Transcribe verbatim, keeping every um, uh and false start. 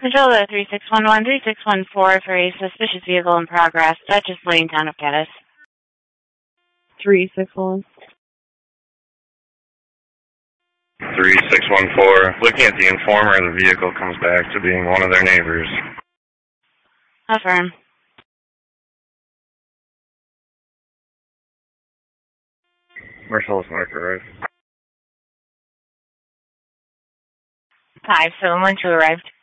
Control to three six one one, three six one four for a suspicious vehicle in progress. Duchess Lane, town of Geddes. three six one. three six one four. Looking at the informer, the vehicle comes back to being one of their neighbors. Affirm. Marcellus Marker, right? five seven one two arrived.